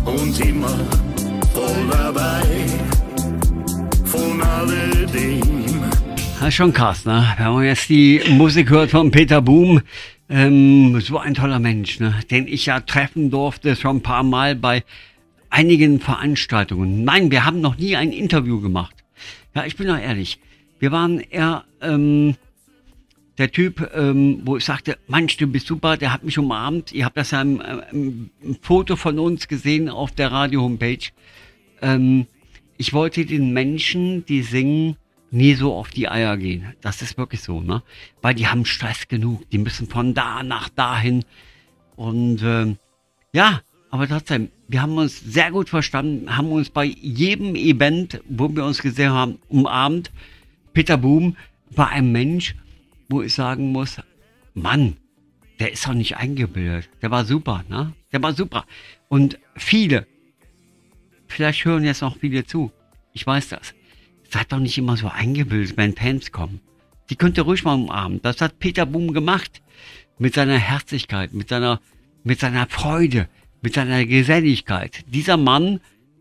und immer voll dabei, von alledem. Das ist schon krass, ne? Wenn man jetzt die Musik hört von Peter Boom, so ein toller Mensch, ne? Den ich ja treffen durfte schon ein paar Mal bei einigen Veranstaltungen. Nein, wir haben noch nie ein Interview gemacht. Ja, ich bin doch ehrlich. Wir waren eher der Typ, wo ich sagte, Mensch, du bist super, der hat mich umarmt. Ihr habt das ja im Foto von uns gesehen auf der Radio-Homepage. Ich wollte den Menschen, die singen, nie so auf die Eier gehen. Das ist wirklich so, ne? Weil die haben Stress genug. Die müssen von da nach dahin. Und ja, aber trotzdem, wir haben uns sehr gut verstanden, haben uns bei jedem Event, wo wir uns gesehen haben, umarmt. Peter Boom war ein Mensch, wo ich sagen muss, Mann, der ist doch nicht eingebildet. Der war super, ne? Der war super. Und viele, vielleicht hören jetzt noch viele zu, ich weiß das, seid doch nicht immer so eingebildet, wenn Fans kommen. Die könnt ihr ruhig mal umarmen. Das hat Peter Boom gemacht. Mit seiner Herzlichkeit, mit seiner Freude, mit seiner Geselligkeit. Dieser Mann,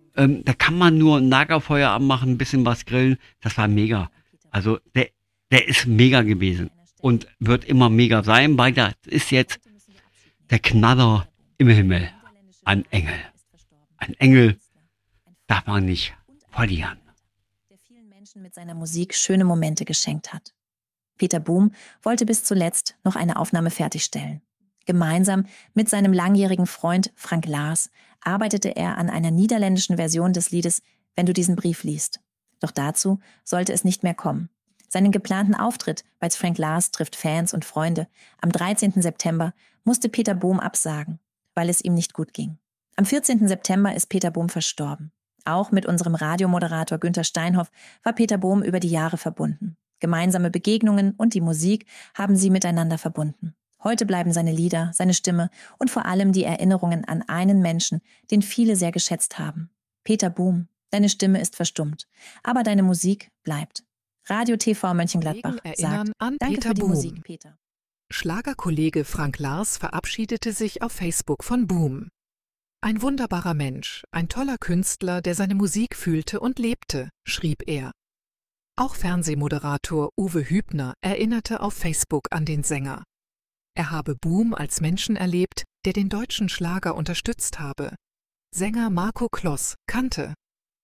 da kann man nur ein Lagerfeuer anmachen, ein bisschen was grillen. Das war mega. Also der ist mega gewesen und wird immer mega sein, weil das ist jetzt der Knaller im Himmel. Ein Engel. Ein Engel darf man nicht verlieren. Der vielen Menschen mit seiner Musik schöne Momente geschenkt hat. Peter Boom wollte bis zuletzt noch eine Aufnahme fertigstellen. Gemeinsam mit seinem langjährigen Freund Frank Lars arbeitete er an einer niederländischen Version des Liedes Wenn du diesen Brief liest. Doch dazu sollte es nicht mehr kommen. Seinen geplanten Auftritt bei Frank Lars trifft Fans und Freunde am 13. September musste Peter Boom absagen, weil es ihm nicht gut ging. Am 14. September ist Peter Boom verstorben. Auch mit unserem Radiomoderator Günther Steinhoff war Peter Boom über die Jahre verbunden. Gemeinsame Begegnungen und die Musik haben sie miteinander verbunden. Heute bleiben seine Lieder, seine Stimme und vor allem die Erinnerungen an einen Menschen, den viele sehr geschätzt haben. Peter Boom, deine Stimme ist verstummt, aber deine Musik bleibt. Radio TV Mönchengladbach sagt, an danke Peter für die Boom. Musik, Peter. Schlagerkollege Frank Lars verabschiedete sich auf Facebook von Boom. Ein wunderbarer Mensch, ein toller Künstler, der seine Musik fühlte und lebte, schrieb er. Auch Fernsehmoderator Uwe Hübner erinnerte auf Facebook an den Sänger. Er habe Boom als Menschen erlebt, der den deutschen Schlager unterstützt habe. Sänger Marco Kloss kannte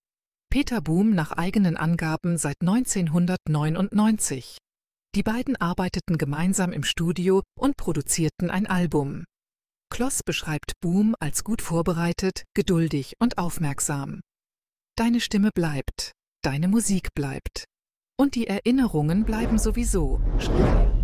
Peter Boom nach eigenen Angaben seit 1999. Die beiden arbeiteten gemeinsam im Studio und produzierten ein Album. Kloss beschreibt Boom als gut vorbereitet, geduldig und aufmerksam. Deine Stimme bleibt, deine Musik bleibt. Und die Erinnerungen bleiben sowieso, schrieb er.